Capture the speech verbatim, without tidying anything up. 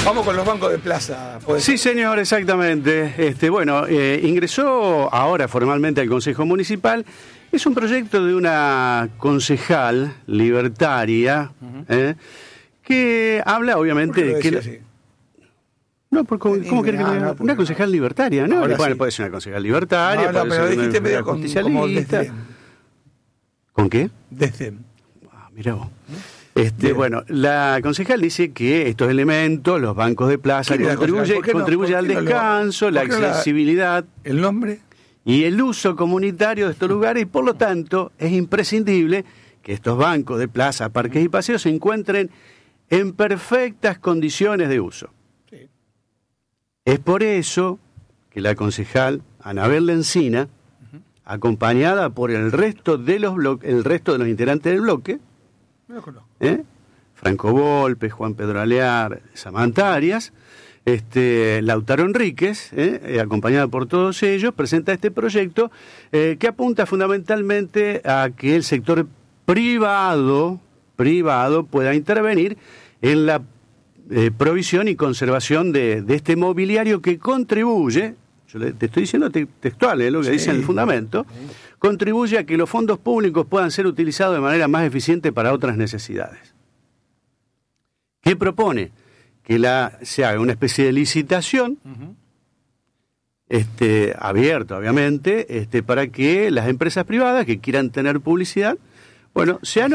Vamos con los bancos de plaza. Sí, señor, exactamente. Este, bueno, eh, ingresó ahora formalmente al Consejo Municipal. Es un proyecto de una concejal libertaria, uh-huh. eh, que habla, obviamente, ¿Por qué lo que... decía así? No, por, ¿cómo, ¿cómo querés que diga? Una concejal libertaria, ¿no? Ahora bueno, sí. puede ser una concejal libertaria, No, no, puede pero ser dijiste una, medio una con, justicialista. como ¿Con qué? Desdén. Ah, mirá vos. Este, bueno, la concejal dice que estos elementos, los bancos de plaza, contribuyen no? contribuye al descanso, no la accesibilidad, la, el nombre y el uso comunitario de estos lugares, y por lo tanto es imprescindible que estos bancos de plaza, parques y paseos se encuentren en perfectas condiciones de uso. Sí. Es por eso que la concejal Anabel Lencina, uh-huh. acompañada por el resto de los blo- el resto de los integrantes del bloque, no lo conozco. ¿Eh? Franco Volpe, Juan Pedro Alear, Samantha Arias, este, Lautaro Enríquez, ¿eh? Eh, acompañada por todos ellos, presenta este proyecto eh, que apunta fundamentalmente a que el sector privado, privado pueda intervenir en la eh, provisión y conservación de, de este mobiliario que contribuye, yo le, te estoy diciendo te, textual, es lo que sí. dice en el fundamento, sí. contribuye a que los fondos públicos puedan ser utilizados de manera más eficiente para otras necesidades. ¿Qué propone? Que la, se haga una especie de licitación, uh-huh. este, abierta obviamente, este, para que las empresas privadas que quieran tener publicidad, bueno, sean